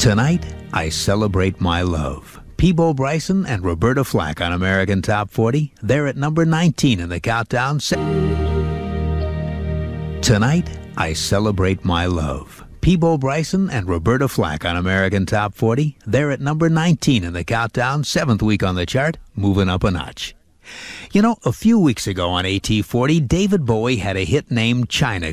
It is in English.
Tonight, I Celebrate My Love. Peabo Bryson and Roberta Flack on American Top 40. They're at number 19 in the countdown. Tonight, I Celebrate My Love. Peabo Bryson and Roberta Flack on American Top 40. They're at number 19 in the countdown, 7th week on the chart, moving up a notch. You know, a few weeks ago on AT40, David Bowie had a hit named China